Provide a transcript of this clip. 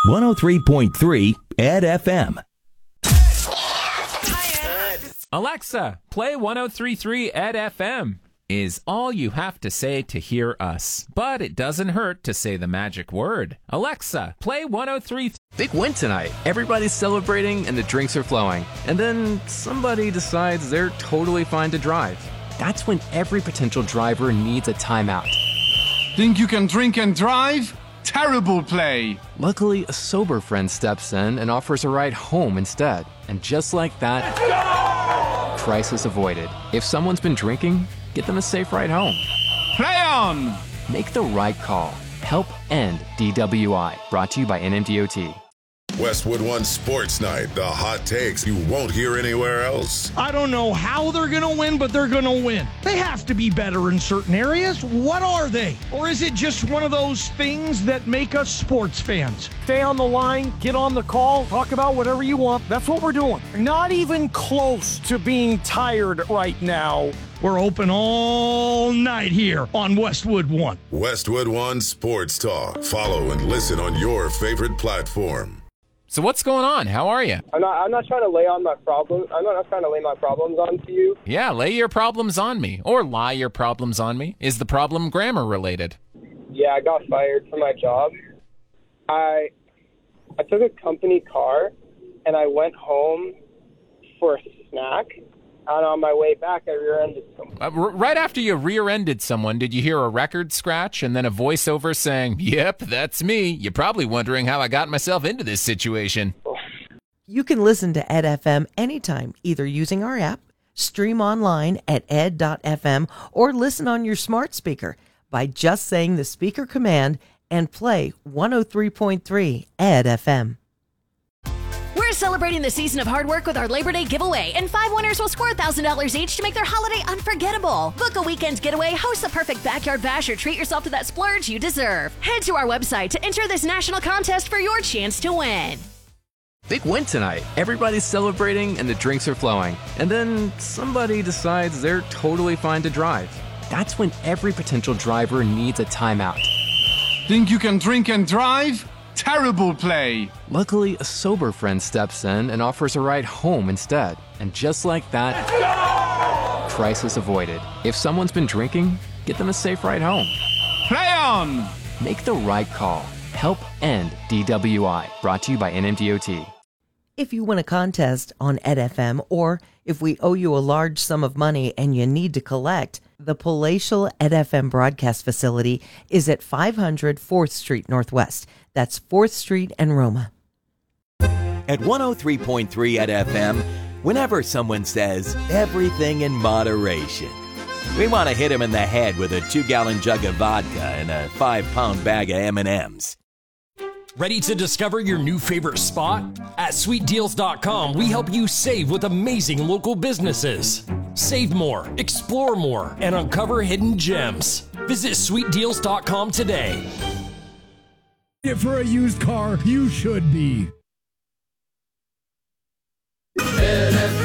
103.3 Ed FM. Alexa, play 103.3 Ed FM is all you have to say to hear us. But it doesn't hurt to say the magic word. Alexa, play 103. Big win tonight. Everybody's celebrating and the drinks are flowing. And then somebody decides they're totally fine to drive. That's when every potential driver needs a timeout. Think you can drink and drive? Terrible play. Luckily, a sober friend steps in and offers a ride home instead. And just like that, crisis avoided. If someone's been drinking, get them a safe ride home. Play on! Make the right call. Help end DWI. Brought to you by NMDOT. Westwood One Sports Night. The hot takes you won't hear anywhere else. I don't know how they're going to win, but they're going to win. They have to be better in certain areas. What are they? Or is it just one of those things that make us sports fans? Stay on the line, get on the call, talk about whatever you want. That's what we're doing. Not even close to being tired right now. We're open all night here on Westwood One. Westwood One Sports Talk. Follow and listen on your favorite platform. So what's going on? How are you? I'm not trying to lay on my problems. I'm not trying to lay my problems onto you. Yeah, lay your problems on me. Or lie your problems on me. Is the problem grammar related? Yeah, I got fired from my job. I took a company car, and I went home for a snack. And on my way back, I rear-ended someone. Right after you rear-ended someone, did you hear a record scratch and then a voiceover saying, "Yep, that's me"? You're probably wondering how I got myself into this situation. You can listen to Ed FM anytime, either using our app, stream online at ed.fm, or listen on your smart speaker by just saying the speaker command and play 103.3 Ed FM. We're celebrating the season of hard work with our Labor Day giveaway, and 5 winners will score $1,000 each to make their holiday unforgettable. Book a weekend getaway, host the perfect backyard bash, or treat yourself to that splurge you deserve. Head to our website to enter this national contest for your chance to win. Big win tonight. Everybody's celebrating and the drinks are flowing. And then somebody decides they're totally fine to drive. That's when every potential driver needs a timeout. Think you can drink and drive? Terrible play. Luckily, a sober friend steps in and offers a ride home instead. And just like that, crisis avoided. If someone's been drinking, get them a safe ride home. Play on! Make the right call. Help end DWI. Brought to you by NMDOT. If you win a contest on Ed FM, or if we owe you a large sum of money and you need to collect, the Palatial Ed FM broadcast facility is at 500 4th Street Northwest. That's 4th Street and Roma. At 103.3 Ed FM, whenever someone says everything in moderation, we want to hit them in the head with a 2-gallon jug of vodka and a 5-pound bag of M&Ms. Ready to discover your new favorite spot? At SweetDeals.com, we help you save with amazing local businesses. Save more, explore more, and uncover hidden gems. Visit SweetDeals.com today. For a used car, you should be. Ed